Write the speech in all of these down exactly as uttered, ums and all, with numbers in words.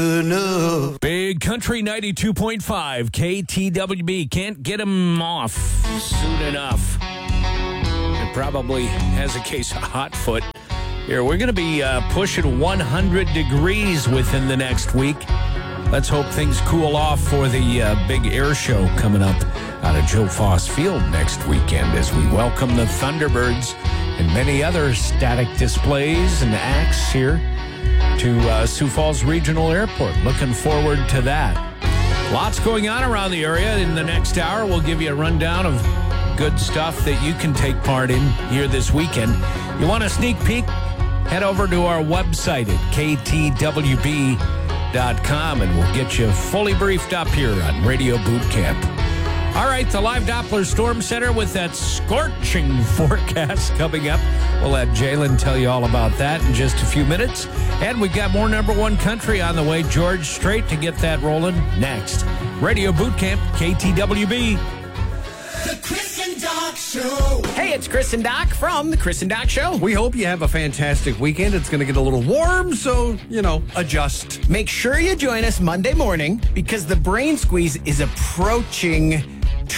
Big Country ninety-two point five, K T W B. Can't get him off soon enough. It probably has a case of hot foot. Here, we're going to be uh, pushing one hundred degrees within the next week. Let's hope things cool off for the uh, big air show coming up out of Joe Foss Field next weekend as we welcome the Thunderbirds and many other static displays and acts here to uh, Sioux Falls Regional Airport. Looking forward to that. Lots going on around the area. In the next hour, we'll give you a rundown of good stuff that you can take part in here this weekend. You want a sneak peek? Head over to our website at K T W B dot com and we'll get you fully briefed up here on Radio Boot Camp. All right, the Live Doppler Storm Center with that scorching forecast coming up. We'll let Jalen tell you all about that in just a few minutes. And we've got more number one country on the way. George Strait to get that rolling next. Radio Boot Camp, K T W B. The Chris and Doc Show. Hey, it's Chris and Doc from The Chris and Doc Show. We hope you have a fantastic weekend. It's going to get a little warm, so, you know, adjust. Make sure you join us Monday morning because the Brain Squeeze is approaching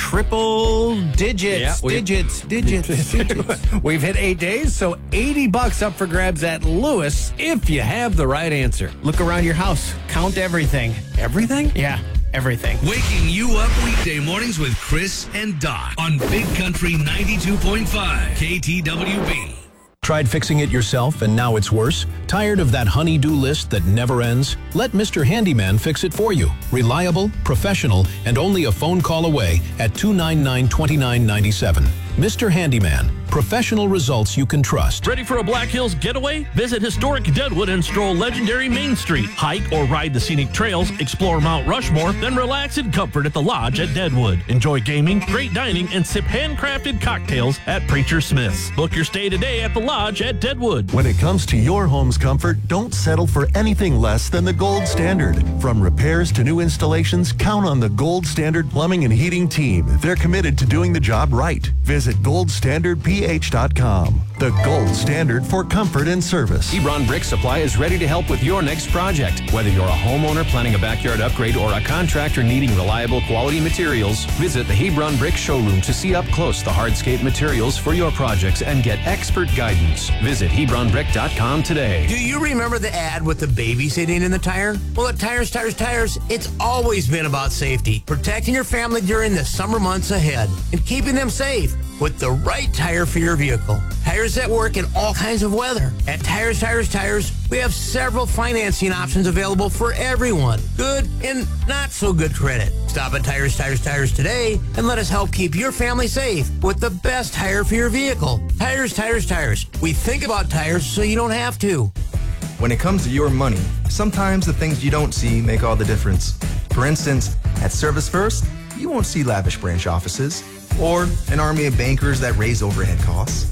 triple digits, Yeah, we- digits, digits, digits. We've hit eight days, so eighty bucks up for grabs at Lewis if you have the right answer. Look around your house. Count everything. Everything? Yeah, everything. Waking you up weekday mornings with Chris and Doc on Big Country ninety-two point five K T W B. Tried fixing it yourself and now it's worse? Tired of that honey-do list that never ends? Let Mister Handyman fix it for you. Reliable, professional, and only a phone call away at two nine nine, two nine nine seven. Mister Handyman, professional results you can trust. Ready for a Black Hills getaway? Visit historic Deadwood and stroll legendary Main Street. Hike or ride the scenic trails, explore Mount Rushmore, then relax in comfort at the Lodge at Deadwood. Enjoy gaming, great dining, and sip handcrafted cocktails at Preacher Smith's. Book your stay today at the Lodge at Deadwood. When it comes to your home's comfort, don't settle for anything less than the gold standard. From repairs to new installations, count on the Gold Standard Plumbing and Heating team. They're committed to doing the job right. Visit gold standard p h dot com. The gold standard for comfort and service. Hebron Brick Supply is ready to help with your next project. Whether you're a homeowner planning a backyard upgrade or a contractor needing reliable quality materials, visit the Hebron Brick showroom to see up close the hardscape materials for your projects and get expert guidance. Visit hebron brick dot com today. Do you remember the ad with the baby sitting in the tire? Well, at Tires, Tires, Tires, it's always been about safety, protecting your family during the summer months ahead, and keeping them safe with the right tire for your vehicle. Tires that work in all kinds of weather. At Tires, Tires, Tires, we have several financing options available for everyone. Good and not so good credit. Stop at Tires, Tires, Tires today and let us help keep your family safe with the best tire for your vehicle. Tires, Tires, Tires. We think about tires so you don't have to. When it comes to your money, sometimes the things you don't see make all the difference. For instance, at Service First, you won't see lavish branch offices or an army of bankers that raise overhead costs.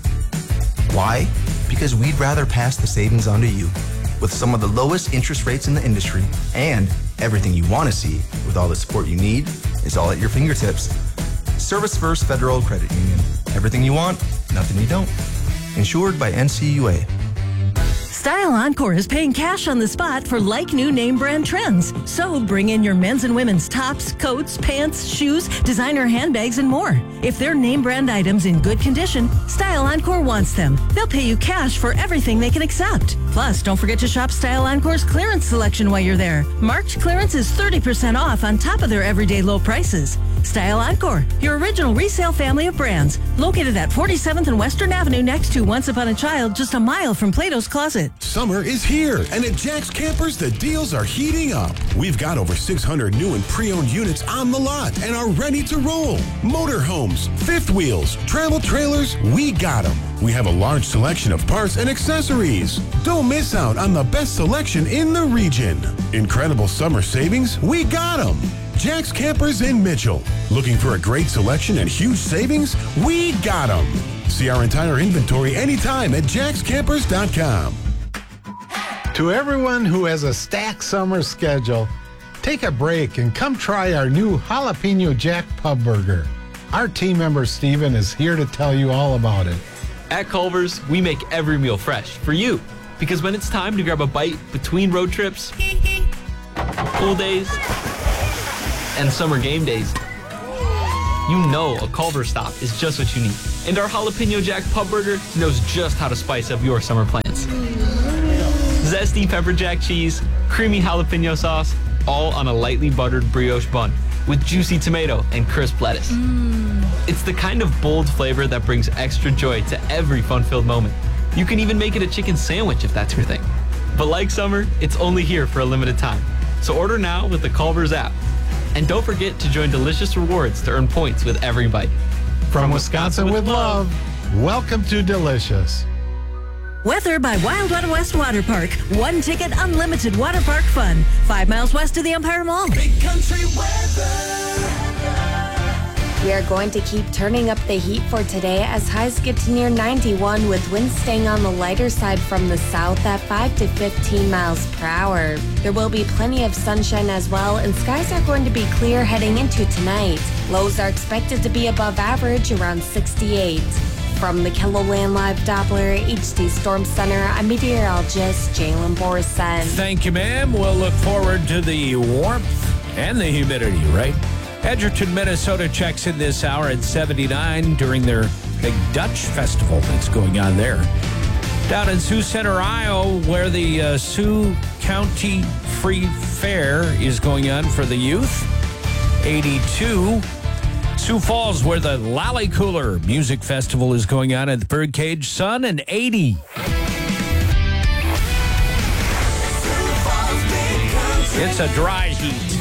Why? Because we'd rather pass the savings on to you with some of the lowest interest rates in the industry, and everything you want to see with all the support you need is all at your fingertips. Service First Federal Credit Union. Everything you want, nothing you don't. Insured by N C U A. Style Encore is paying cash on the spot for like-new name brand trends. So bring in your men's and women's tops, coats, pants, shoes, designer handbags, and more. If they're name brand items in good condition, Style Encore wants them. They'll pay you cash for everything they can accept. Plus, don't forget to shop Style Encore's clearance selection while you're there. March clearance is thirty percent off on top of their everyday low prices. Style Encore, your original resale family of brands. Located at forty-seventh and Western Avenue next to Once Upon a Child, just a mile from Plato's Closet. Summer is here, and at Jack's Campers, the deals are heating up. We've got over six hundred new and pre-owned units on the lot and are ready to roll. Motorhomes, fifth wheels, travel trailers, we got them. We have a large selection of parts and accessories. Don't miss out on the best selection in the region. Incredible summer savings, we got them. Jack's Campers in Mitchell. Looking for a great selection and huge savings? We got them. See our entire inventory anytime at jacks campers dot com. To everyone who has a stacked summer schedule, take a break and come try our new Jalapeno Jack Pub Burger. Our team member Steven is here to tell you all about it. At Culver's, we make every meal fresh for you. Because when it's time to grab a bite between road trips, pool days, and summer game days, you know a Culver stop is just what you need. And our Jalapeno Jack Pub Burger knows just how to spice up your summer plans. Zesty pepper jack cheese, creamy jalapeno sauce, all on a lightly buttered brioche bun with juicy tomato and crisp lettuce. Mm. It's the kind of bold flavor that brings extra joy to every fun-filled moment. You can even make it a chicken sandwich if that's your thing. But like summer, it's only here for a limited time. So order now with the Culver's app. And don't forget to join Delicious Rewards to earn points with every bite. From, From Wisconsin, Wisconsin with love, love, welcome to Delicious. Weather by Wild Wild West Water Park. One ticket, unlimited water park fun. Five miles west of the Empire Mall. Big country weather. We are going to keep turning up the heat for today as highs get to near ninety-one with winds staying on the lighter side from the south at five to fifteen miles per hour. There will be plenty of sunshine as well, and skies are going to be clear heading into tonight. Lows are expected to be above average, around sixty-eight. From the KELOLAND Live Doppler H D Storm Center, I'm meteorologist Jalen Borson. Thank you, ma'am. We'll look forward to the warmth and the humidity, right? Edgerton, Minnesota checks in this hour at seventy-nine during their big Dutch festival that's going on there. Down in Sioux Center, Iowa, where the uh, Sioux County Free Fair is going on for the youth, eighty-two. Sioux Falls, where the Lally Cooler Music Festival is going on at the Birdcage Sun, and eighty. It's a dry heat.